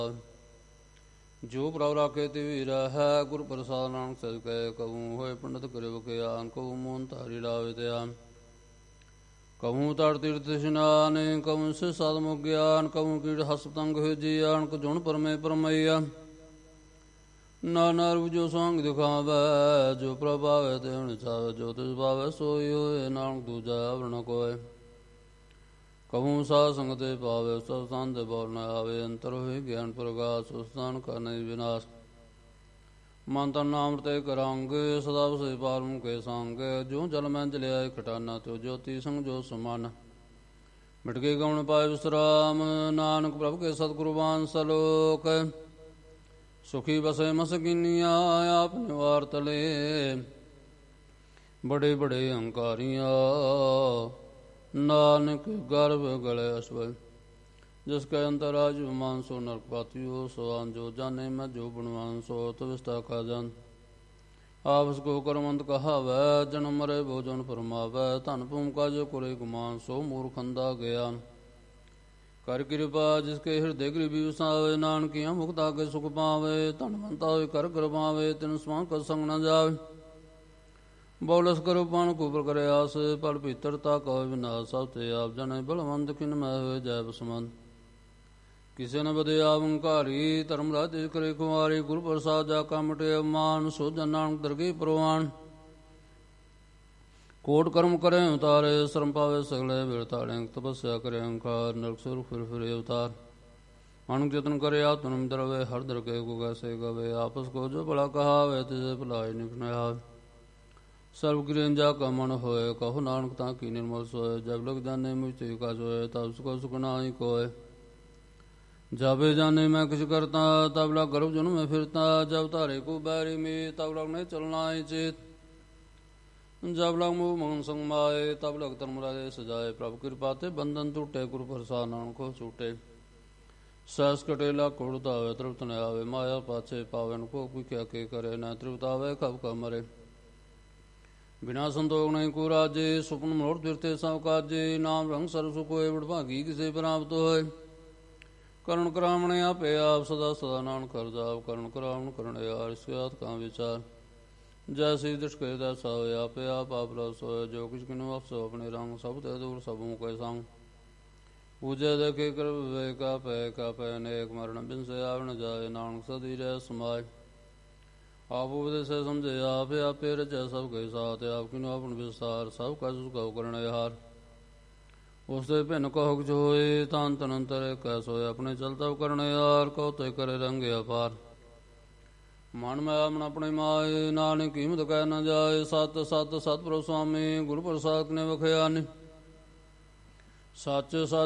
ਜੋ ਪ੍ਰਭ ਰਾਖੇ ਤੇ ਵੀ ਰਹਿ ਗੁਰ ਪ੍ਰਸਾਦ ਨਾਨਕ ਸਹਿਜ ਕਹੇ ਕਹੂੰ ਹੋਏ ਪੰਡਤ ਕਰੇ ਬਖਿਆਨ ਕਹੂੰ ਮੋਹਨ ਧਾਰੀ ਲਾਵੇ ਧਿਆਨ ਕਹੂੰ ਤੜ ਤੀਰਥ ਇਸ਼ਨਾਨ ਕਹੂੰ ਸੇ ਸਾਧ ਮੁਖ ਗਿਆਨ ਕਹੂੰ ਕੀੜ ਹਸ ਪਤੰਗ ਹੋਏ ਜੀਆਨ ਕੋ ਜੁਣ ਪਰਮੇ ਪਰਮਈਆ ਨਾਨਾ ਰੂਪ ਜੋ ਸੰਗ ਦਿਖਾਵੇ ਜੋ ਪ੍ਰਭ ਆਵੇ ਤੇ ਹੁਣ ਚਾਵੇ ਜੋ ਤਿਸ ਭਾਵੇ ਸੋਈ ਹੋਏ ਨਾਨਕ ਦੂਜਾ ਵਰਣ ਕੋਏ ਕਹੂੰ ਸਾਧ ਸੰਗ ਤੇ ਪਾਵੇ ਸਭ ਸਥਾਨ ਤੇ ਬੋਲ ਨ ਆਵੇ ਅੰਤਰ ਹੋਏ ਗਿਆਨ ਪ੍ਰਗਾਸ ਉਸ ਸਥਾਨ ਕਾ ਨਹੀਂ ਵਿਨਾਸ਼ ਮਨ ਤਨ ਨਾਮ ਤੇ ਕਰਾਂਗ ਸਦਾ ਵਸੇ ਪਾਰਮ ਕੇ ਸੰਗ ਜੋ ਜਲ ਮੈਂ ਜਲਿਆ ਖਟਾਨਾ ਤਿਉ ਜੋਤੀ ਸੰਗ ਜੋ ਸਮਾਨ ਮਿਟ ਕੇ ਗਉਣ ਪਾਏ ਵਿਸਰਾਮ ਨਾਨਕ ਪ੍ਰਭ ਕੇ ਸਤਿਗੁਰੂ ਬਾਣ ਸਲੋਕ ਸੁਖੀ ਬਸੇ ਮਸਕੀਨੀਆਂ ਆਪ ਨਿਵਾਰ ਤਲੇ ਬੜੇ ਬੜੇ ਅਹੰਕਾਰੀਆਂ ਨਾਨਕ ਗਰਭ ਗਲੇ ਅਸਵ ਜਿਸ ਕੈ ਅੰਤਰਾਜ ਮਾਨ ਸੋ ਨਰਕ ਪਾਤਿਓ ਸਵਾਨ ਜੋ ਜਾਣੇ ਮੈਂ ਜੋ ਬਣਵਾਨ ਸੋ ਤਵਿਸਤਾ ਕਾ ਜਨ ਆਪਸ ਕੋ ਕਰਮੰਤ ਕਹਾਵੈ ਜਨਮ ਮਰੇ ਭੋਜਨ ਫਰਮਾਵੈ ਧਨ ਭੂਮਿਕਾ ਜੋ ਕੁਰੇ ਗੁਮਾਨ ਸੋ ਮੂਰਖੰਦਾ ਗਿਆਨ ਕਰ ਕਿਰਪਾ ਜਿਸ ਕੇ ਹਿਰਦੇ ਗਰੀਬੀ ਵਸਾਵੇ ਨਾਨਕੀਆਂ ਮੁਕਤਾ ਕੇ ਸੁਖ ਪਾਵੇ ਧਨਵੰਤਾ ਹੋਏ ਕਰ ਕਰਵਾਵੇ ਤਿਨ ਸਮਾਂ ਕਦ ਸੰਗ ਨ ਜਾਵੇ ਬੌਲਸ ਕਰੋ ਪਣ ਕੁਬਰ ਕਰੇ ਆਸ ਪਲ ਭੀਤਰਤਾ ਕਹੋ ਵਿਨਾਸ਼ ਸਭ ਤੇ ਆਪ ਜਣੇ ਬਲਵੰਤ ਕਿਨ ਮੈਂ ਹੋਏ ਜੈ ਬਸਮੰਤ ਕਿਸੇ ਨ ਬਦੇ ਆਪ ਹੰਕਾਰੀ ਧਰਮ ਰਾਜ ਕਰੇ ਕੁਮਾਰੀ ਗੁਰੂ ਪ੍ਰਸਾਦ ਜਾ ਕਾ ਮਟੇ ਅਮਾਨ ਸੋ ਜਨ ਨਾਨਕ ਦਰਗੇ ਪ੍ਰਵਾਨ ਕੋਟ ਕਰਮ ਕਰੇ ਉਤਾਰੇ ਸ਼ਰਮ ਪਾਵੇ ਸਗਲੇ ਬਿਰਤਾੜੇ ਤਪੱਸਿਆ ਕਰੇ ਅਹੰਕਾਰ ਨਰਕ ਸੁਰ ਫਿਰ ਫਿਰੇ ਅਵਤਾਰ ਅਣੁ ਯਤਨ ਕਰੇ ਆਤਮ ਦਰਵੇ ਹਰ ਦਰ ਕੇ ਕੋ ਕੈਸੇ ਗਵੇ ਆਪਸ ਕੋ ਜੋ ਭਲਾ ਕਹਾਵੇ ਤਿਸੇ ਭਲਾਈ ਨਿਕਨਿਆ ਸਰਬ ਗਿਰਨ ਜਾ ਕਾ ਮਨ ਹੋਏ ਕਹੋ ਨਾਨਕ ਤਾਂ ਕੀ ਨਿਰਮਲ ਸੋਏ ਜਬ ਲਗ ਜਾਣੇ ਮੁਝ ਤੇ ਕਾ ਸੋਏ ਤਬ ਸੁਖ ਸੁਖ ਨਾਹੀ ਕੋਏ ਜਾਵੇ ਜਾਣੇ ਮੈਂ ਕੁਛ ਕਰਤਾ ਤਬ ਲਗ ਗਰਭ ਜਨ ਮੈਂ ਫਿਰਤਾ ਜਬ ਧਾਰੇ ਕੋ ਬੈਰੀ ਮੇ ਤਬ ਲਗ ਨੇ ਚਲਣਾ ਹੀ ਚੇਤ ਜਬ ਲਗ ਮੋਹ ਮਨ ਸੰਗ ਮਾਏ ਤਬ ਲਗ ਤਨ ਮੁਰਾਦੇ ਸਜਾਏ ਪ੍ਰਭ ਕਿਰਪਾ ਤੇ ਬੰਧਨ ਟੁੱਟੇ ਗੁਰੂ ਪ੍ਰਸਾਦ ਨਾਨਕ ਕੋ ਛੂਟੇ ਸਸ ਕਟੇਲਾ ਕੋੜਤਾਵੇ ਤ੍ਰਿਪਤ ਨ ਆਵੇ ਮਾਇਆ ਪਾਛੇ ਪਾਵਨ ਕੋ ਭੁਖਿਆ ਕੇ ਕਰੇ ਨਾ ਤ੍ਰਿਪਤਾਵੇ ਕਬ ਕਾ ਮਰੇ ਬਿਨਾ ਸੰਤੋਖ ਨਹੀਂ ਕੋ ਰਾਜੇ ਸੁਪਨ ਮੋੜ ਦਿਰਤੇ ਸਭ ਕਾਜੇ ਨਾਮ ਰੰਗ ਸਰ ਸੁਖੋਏ ਵਡਭਾਗੀ ਕਿਸੇ ਪ੍ਰਾਪਤ ਹੋਏ ਕਰਨ ਕਰਾਵਣੇ ਆਪੇ ਆਪ ਸਦਾ ਸਦਾ ਨਾਨਕ ਕਰ ਜਾਪ ਕਰਨ ਕਰਾਵਣ ਕਰਨ ਯਾਰ ਸਿਆਤ ਕਾ ਵਿਚਾਰ ਜੈਸੀ ਦਿਸ਼ ਕੇ ਦੈਸਾ ਹੋਏ ਆਪੇ ਆਪ ਆਪ ਰਸ ਹੋਏ ਜੋ ਕੁਛ ਕਿਨੁ ਅਫਸੋ ਆਪਣੇ ਰੰਗ ਸਭ ਤੇ ਦੂਰ ਸਭੂ ਕੈ ਸੰਗ ਪੂਜੇ ਦੇਖੇ ਕਰ ਵਿਵੇਕਾ ਪੈ ਨੇਕ ਮਰਨ ਬਿਨ ਸੇ ਆਵਣ ਜਾਏ ਨਾਨਕ ਸਦੀ ਰਹਿ ਸਮਾਏ ਆਪ ਉਪਦੇਸ ਸਮਝੇ ਆਪੇ ਆਪੇ ਰਚੈ ਸਭ ਕੈ ਸਾਥ ਆਪ ਕਿਨੁ ਆਪਨ ਵਿਸਾਰ ਸਭ ਕਾ ਸੁਖ ਕਉ ਕਰਨ ਹਾਰ ਉਸ ਦੇ ਭਿੰਨ ਕਹੋ ਕੁਛ ਹੋਏ ਤਾਨ ਤਨੰਤਰ ਕੈ ਸੋਏ ਆਪਣੇ ਚਲਤਾ ਕਰਨ ਯਾਰ ਕਉ ਤੇ ਕਰੇ ਰੰਗ ਅਪਾਰ ਮਨ ਮੈਂ ਆਮਨ ਆਪਣੇ ਮਾਏ ਨਾਨਕ ਕੀਮਤ ਕਹਿ ਨ ਜਾਏ ਸਤ ਸਤ ਸਤਿਗੁਰੂ ਸੁਆਮੀ ਗੁਰੂ ਪ੍ਰਸਾਦ ਨੇ ਵਖਿਆ ਨੀ ਸੱਚ ਸੱਚ